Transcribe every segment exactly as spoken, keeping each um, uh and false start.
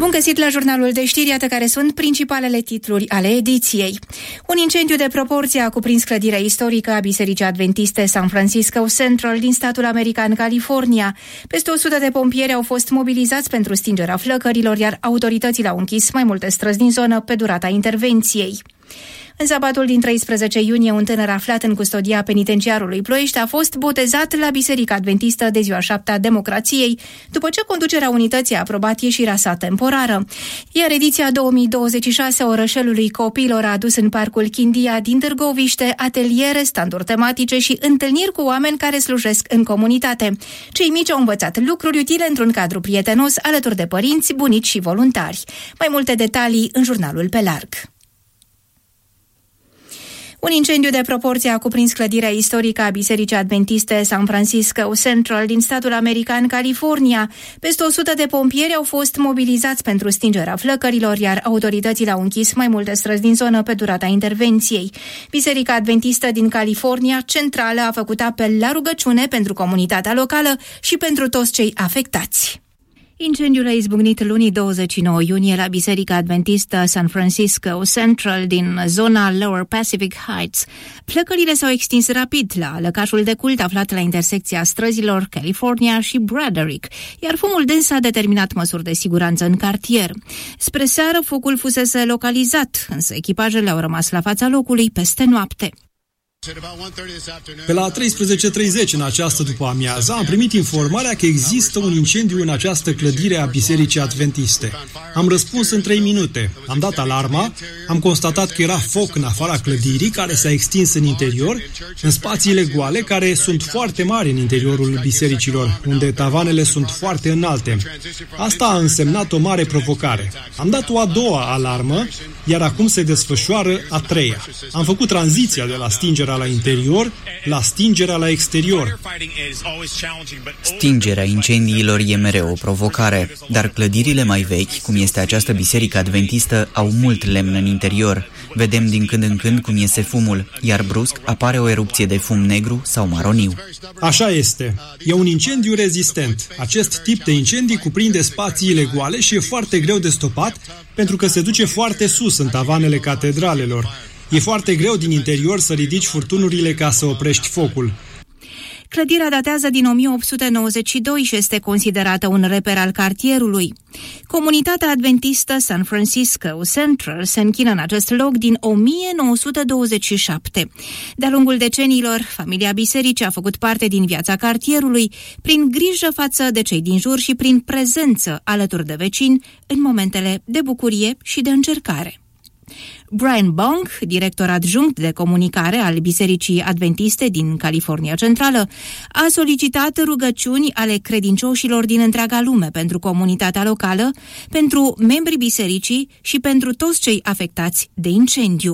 Bun găsit la jurnalul de știri, iată care sunt principalele titluri ale ediției. Un incendiu de proporție a cuprins clădirea istorică a Bisericii Adventiste San Francisco Central din statul american California. Peste o sută de pompieri au fost mobilizați pentru stingerea flăcărilor, iar autoritățile au închis mai multe străzi din zonă pe durata intervenției. În sabatul din treisprezece iunie, un tânăr aflat în custodia penitenciarului Ploiești a fost botezat la Biserica Adventistă de ziua șaptea a Democrației, după ce conducerea unității a aprobat ieșirea sa temporară. Iar ediția două mii douăzeci și șase a Orășelului Copiilor a adus în Parcul Chindia din Târgoviște ateliere, standuri tematice și întâlniri cu oameni care slujesc în comunitate. Cei mici au învățat lucruri utile într-un cadru prietenos, alături de părinți, bunici și voluntari. Mai multe detalii în jurnalul pe larg. Un incendiu de proporție a cuprins clădirea istorică a Bisericii Adventiste San Francisco Central din statul american California. Peste o sută de pompieri au fost mobilizați pentru stingerea flăcărilor, iar autoritățile au închis mai multe străzi din zonă pe durata intervenției. Biserica Adventistă din California Centrală a făcut apel la rugăciune pentru comunitatea locală și pentru toți cei afectați. Incendiul a izbucnit luni douăzeci și nouă iunie la Biserica Adventistă San Francisco Central din zona Lower Pacific Heights. Flăcările s-au extins rapid la lăcașul de cult aflat la intersecția străzilor California și Braderick, iar fumul dens a determinat măsuri de siguranță în cartier. Spre seară, focul fusese localizat, însă echipajele au rămas la fața locului peste noapte. Pe la treisprezece treizeci în această după-amiază am primit informarea că există un incendiu în această clădire a Bisericii Adventiste. Am răspuns în trei minute, am dat alarma, am constatat că era foc în afara clădirii care s-a extins în interior, în spațiile goale care sunt foarte mari în interiorul bisericilor, unde tavanele sunt foarte înalte. Asta a însemnat o mare provocare. Am dat o a doua alarmă, iar acum se desfășoară a treia. Am făcut tranziția de la stingerea la interior la stingerea la exterior. Stingerea incendiilor e mereu o provocare, dar clădirile mai vechi, cum este această biserică adventistă, au mult lemn în interior. Vedem din când în când cum iese fumul, iar brusc apare o erupție de fum negru sau maroniu. Așa este. E un incendiu rezistent. Acest tip de incendii cuprinde spațiile goale și e foarte greu de stopat pentru că se duce foarte sus în tavanele catedralelor. E foarte greu din interior să ridici furtunurile ca să oprești focul. Clădirea datează din o mie opt sute nouăzeci și doi și este considerată un reper al cartierului. Comunitatea adventistă San Francisco Central se închină în acest loc din o mie nouă sute douăzeci și șapte. De-a lungul deceniilor, familia bisericii a făcut parte din viața cartierului, prin grijă față de cei din jur și prin prezență alături de vecini în momentele de bucurie și de încercare. Brian Bong, director adjunct de comunicare al Bisericii Adventiste din California Centrală, a solicitat rugăciuni ale credincioșilor din întreaga lume pentru comunitatea locală, pentru membrii bisericii și pentru toți cei afectați de incendiu.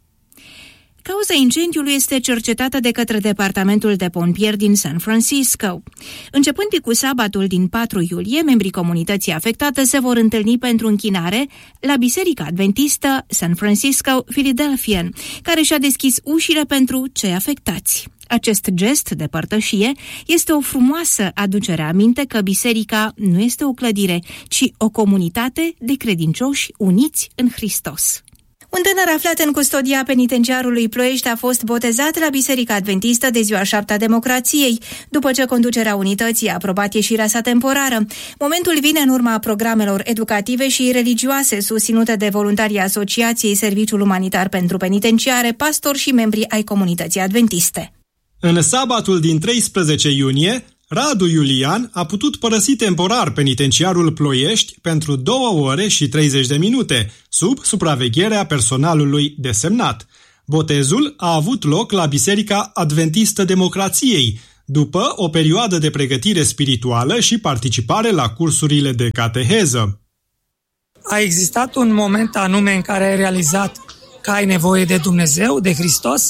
Cauza incendiului este cercetată de către Departamentul de Pompieri din San Francisco. Începând cu sabatul din patru iulie, membrii comunității afectate se vor întâlni pentru închinare la Biserica Adventistă San Francisco Philadelphia, care și-a deschis ușile pentru cei afectați. Acest gest de părtășie este o frumoasă aducere aminte că biserica nu este o clădire, ci o comunitate de credincioși uniți în Hristos. Un tânăr aflat în custodia penitenciarului Ploiești a fost botezat la Biserica Adventistă de ziua șaptea a Democrației, după ce conducerea unității a aprobat ieșirea sa temporară. Momentul vine în urma programelor educative și religioase susținute de voluntarii Asociației Serviciul Umanitar pentru Penitenciare, pastori și membri ai comunității adventiste. În sabatul din treisprezece iunie, Radu Iulian a putut părăsi temporar penitenciarul Ploiești pentru două ore și treizeci de minute, sub supravegherea personalului desemnat. Botezul a avut loc la Biserica Adventistă Democrației, după o perioadă de pregătire spirituală și participare la cursurile de cateheză. A existat un moment anume în care ai realizat că ai nevoie de Dumnezeu, de Hristos?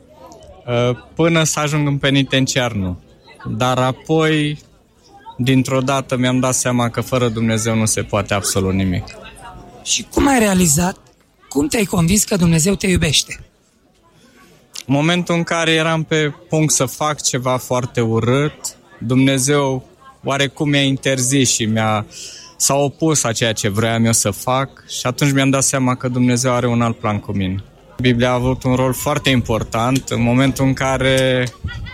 Până să ajung în penitenciar, nu. Dar apoi, dintr-o dată, mi-am dat seama că fără Dumnezeu nu se poate absolut nimic. Și cum ai realizat? Cum te-ai convins că Dumnezeu te iubește? Momentul în care eram pe punct să fac ceva foarte urât, Dumnezeu oarecum mi-a interzis și mi-a s-a opus a ceea ce vroiam eu să fac și atunci mi-am dat seama că Dumnezeu are un alt plan cu mine. Biblia a avut un rol foarte important. În momentul în care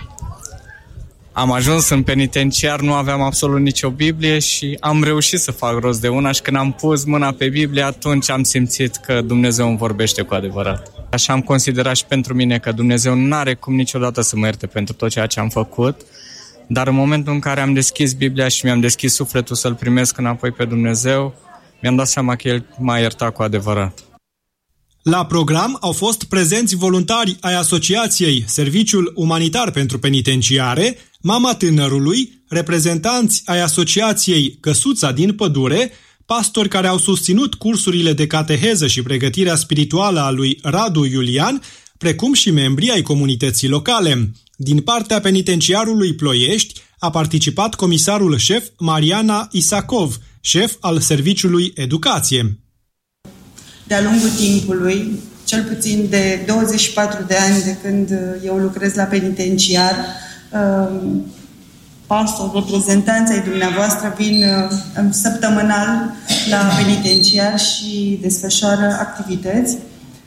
am ajuns în penitenciar, nu aveam absolut nicio Biblie și am reușit să fac rost de una și când am pus mâna pe Biblie, atunci am simțit că Dumnezeu îmi vorbește cu adevărat. Așa am considerat și pentru mine că Dumnezeu n-are cum niciodată să mă ierte pentru tot ceea ce am făcut, dar în momentul în care am deschis Biblia și mi-am deschis sufletul să-L primesc înapoi pe Dumnezeu, mi-am dat seama că El m-a iertat cu adevărat. La program au fost prezenți voluntari ai Asociației Serviciul Umanitar pentru Penitenciare, Mama Tânărului, reprezentanți ai Asociației Căsuța din Pădure, pastori care au susținut cursurile de cateheză și pregătirea spirituală a lui Radu Iulian, precum și membrii ai comunității locale. Din partea penitenciarului Ploiești a participat comisarul șef Mariana Isakov, șef al Serviciului Educație. De-a lungul timpului, cel puțin de douăzeci și patru de ani de când eu lucrez la penitenciar, pastori, reprezentanți ai dumneavoastră vin săptămânal la penitenciar și desfășoară activități.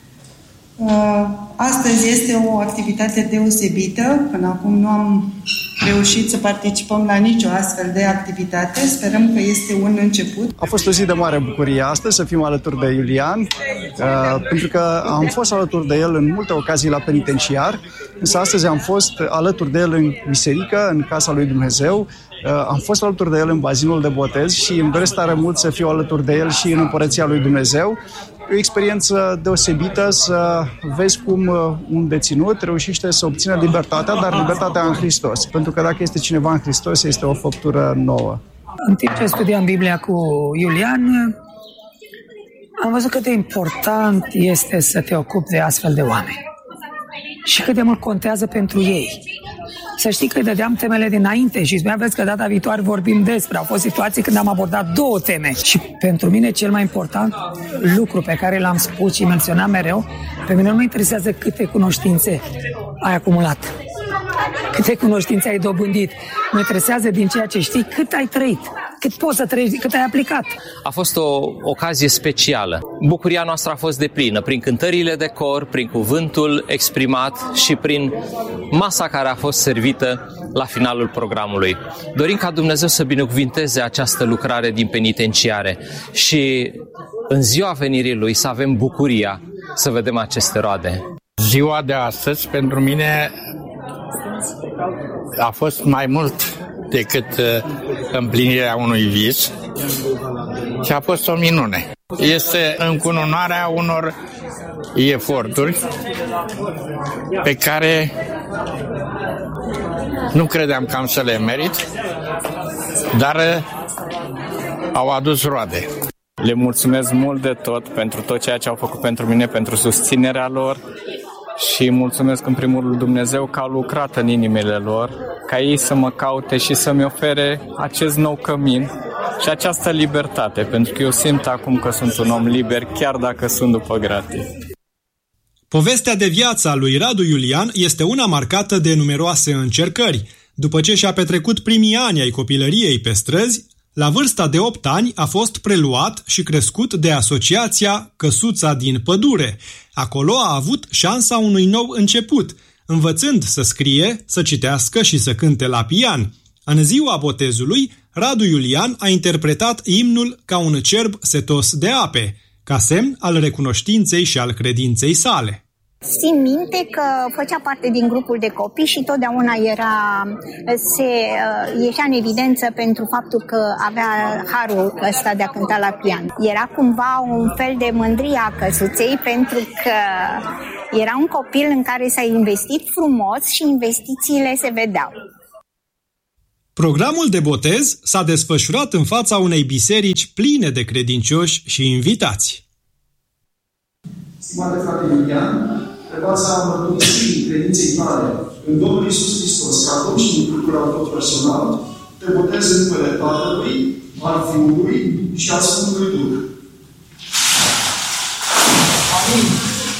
Astăzi este o activitate deosebită. Până acum nu am reușit să participăm la nicio astfel de activitate. Sperăm că este un început. A fost o zi de mare bucurie astăzi să fim alături de Iulian, pentru că am fost alături de el în multe ocazii la penitenciar, însă astăzi am fost alături de el în biserică, în casa lui Dumnezeu. Am fost alături de el în bazinul de botez și îmi doresc tare mult să fiu alături de el și în Împărăția lui Dumnezeu. E o experiență deosebită să vezi cum un deținut reușește să obțină libertatea, dar libertatea în Hristos. Pentru că dacă este cineva în Hristos, este o făptură nouă. În timp ce studiam Biblia cu Iulian, am văzut cât de important este să te ocupi de astfel de oameni și cât de mult contează pentru ei. Să știi că îi dădeam temele dinainte și spuneam, vezi că data viitoare vorbim despre. Au fost situații când am abordat două teme și pentru mine cel mai important lucru pe care l-am spus și menționam mereu, pe mine nu mă interesează câte cunoștințe ai acumulat, câte cunoștințe ai dobândit. Mă interesează din ceea ce știi cât ai trăit, cât poți să trăiești, cât ai aplicat. A fost o ocazie specială. Bucuria noastră a fost deplină prin cântările de cor, prin cuvântul exprimat și prin masa care a fost servită la finalul programului. Dorim ca Dumnezeu să binecuvinteze această lucrare din penitenciare și în ziua venirii Lui să avem bucuria să vedem aceste roade. Ziua de astăzi pentru mine a fost mai mult decât împlinirea unui vis și a fost o minune. Este încununarea unor eforturi pe care nu credeam că am să le merit, dar au adus roade. Le mulțumesc mult de tot pentru tot ceea ce au făcut pentru mine, pentru susținerea lor și mulțumesc în primul rând Dumnezeu că a lucrat în inimile lor, ca ei să mă caute și să-mi ofere acest nou cămin și această libertate, pentru că eu simt acum că sunt un om liber, chiar dacă sunt după gratii. Povestea de viață a lui Radu Iulian este una marcată de numeroase încercări. După ce și-a petrecut primii ani ai copilăriei pe străzi, la vârsta de opt ani a fost preluat și crescut de Asociația Căsuța din Pădure. Acolo a avut șansa unui nou început, învățând să scrie, să citească și să cânte la pian. În ziua botezului, Radu Iulian a interpretat imnul Ca un cerb setos de ape, ca semn al recunoștinței și al credinței sale. Țin minte că făcea parte din grupul de copii și totdeauna era, se ieșea în evidență pentru faptul că avea harul ăsta de a cânta la pian. Era cumva un fel de mândrie a căsuței pentru că era un copil în care s-a investit frumos și investițiile se vedeau. Programul de botez s-a desfășurat în fața unei biserici pline de credincioși și invitați. Stimate frate Iulian, trebuia să mărturisi credinței tale în Domnul Iisus Hristos, ca Domn și Mântuitor tot personal, te botezi în numele Tatălui, al Fiului și al Sfântului Duh.